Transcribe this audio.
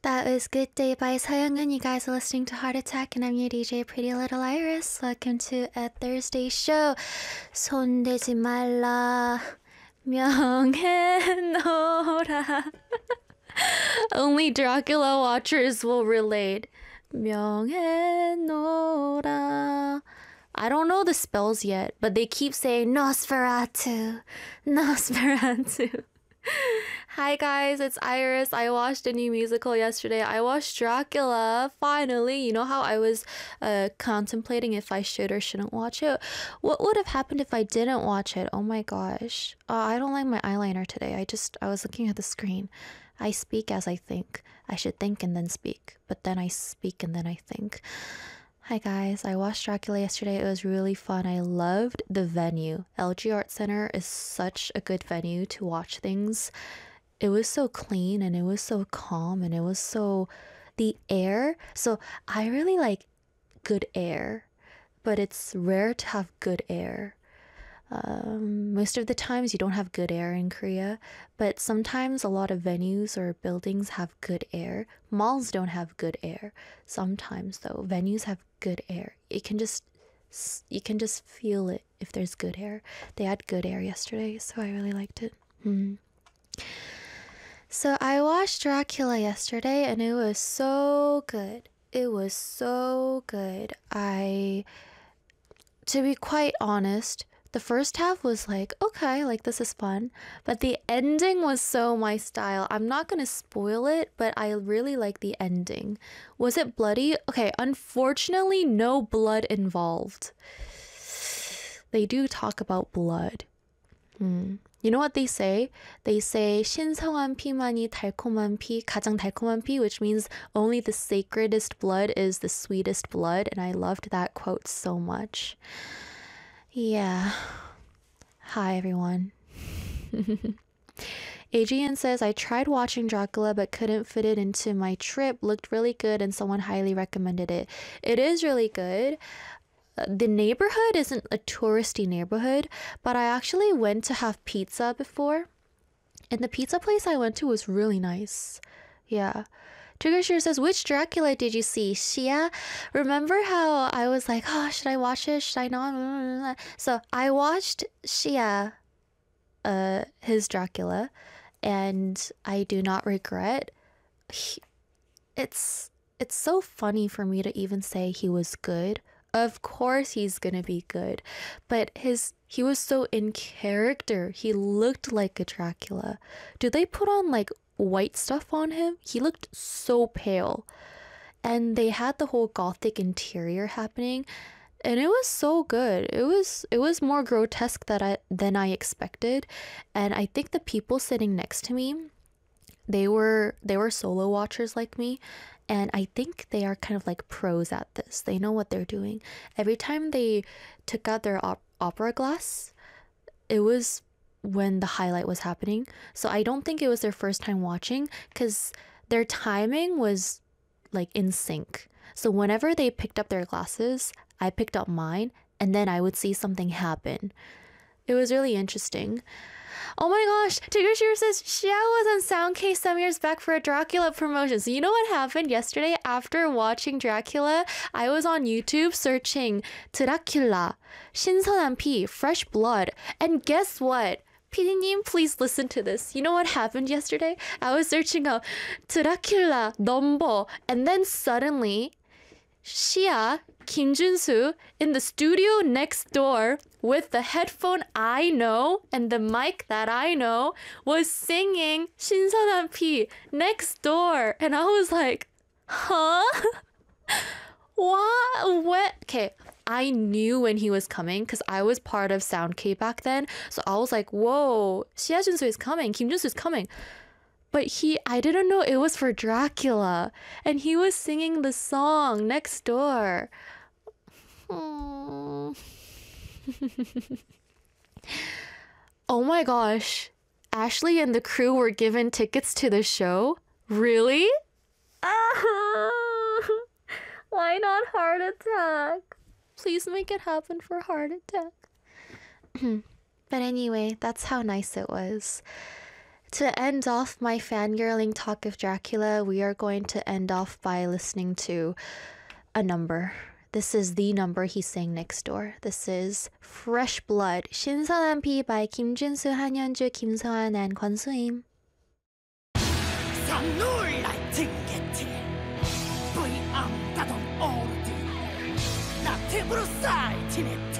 That was Good Day by Seoyoung. You guys are listening to Heart Attack, and I'm your DJ, Pretty Little Iris. Welcome to a Thursday show. 손대지 말라, 명해놓으라. Only Dracula watchers will relate. 명해놓으라. I don't know the spells yet, but they keep saying Nosferatu, Nosferatu. Hi guys, it's Iris. I watched a new musical yesterday. I watched Dracula, finally. You know how I was contemplating if I should or shouldn't watch it? What would have happened if I didn't watch it? Oh my gosh. I don't like my eyeliner today. I was looking at the screen. I speak as I think. I should think and then speak. But then I speak and then I think. Hi guys, I watched Dracula yesterday. It was really fun. I loved the venue. LG Art Center is such a good venue to watch things. It was so clean and it was so calm and it was so... the air. So I really like good air, but it's rare to have good air. Most of the times you don't have good air in Korea, but sometimes a lot of venues or buildings have good air. Malls don't have good air. Sometimes though, venues have good air. You can just feel it if there's good air. They had good air yesterday, so I really liked it. So I watched Dracula yesterday and it was so good. It was so good. To be quite honest, the first half was like, okay, like this is fun. But the ending was so my style. I'm not gonna spoil it, but I really like the ending. Was it bloody? Okay, unfortunately, no blood involved. They do talk about blood. You know what they say? They say 신성한 피만이 달콤한 피, 가장 달콤한 피, which means only the sacredest blood is the sweetest blood. And I loved that quote so much. Yeah. Hi, everyone. Adrian says, I tried watching Dracula but couldn't fit it into my trip. Looked really good and someone highly recommended it. It is really good. The neighborhood isn't a touristy neighborhood, but I actually went to have pizza before. And the pizza place I went to was really nice. Yeah. Triggershire says, which Dracula did you see? Shia? Remember how I was like, oh, should I watch it? Should I not? So I watched Shia, his Dracula, and I do not regret. It's so funny for me to even say he was good. Of course he's gonna be good, but he was so in character. He looked like a Dracula. Do they put on like white stuff on him? He looked so pale, and they had the whole gothic interior happening, and it was so good. It was more grotesque than I expected, and I think the people sitting next to me, they were solo watchers like me, and I think they are kind of like pros at this. They know what they're doing. Every time they took out their opera glass, it was when the highlight was happening. So I don't think it was their first time watching, because their timing was like in sync. So whenever they picked up their glasses, I picked up mine, and then I would see something happen. It was really interesting. Oh my gosh, Tiggershire says Xia was on Soundcase some years back for a Dracula promotion. So you know what happened yesterday? After watching Dracula, I was on YouTube searching Dracula, 신선한 피, fresh blood. And guess what? 피디님, please listen to this. You know what happened yesterday? I was searching out Dracula number, and then suddenly Shia, Kim Junsu, in the studio next door with the headphone I know and the mic that I know, was singing 신선한 피 next door. And I was like, huh? What? Okay, I knew when he was coming because I was part of Sound K back then. So I was like, whoa, Shia Junsu is coming, Kim Junsu is coming. But I didn't know it was for Dracula. And he was singing the song next door. Oh my gosh. Ashley and the crew were given tickets to the show? Really? Why not Heart Attack? Please make it happen for Heart Attack. But anyway, that's how nice it was. To end off my fangirling talk of Dracula, we are going to end off by listening to a number. This is the number he sang next door. This is Fresh Blood, 신선한 피 by Kim Jin-soo, Han Yeon-ju, Kim So-han, and Kwon Soo-im. 나 탭으로 쌓이치네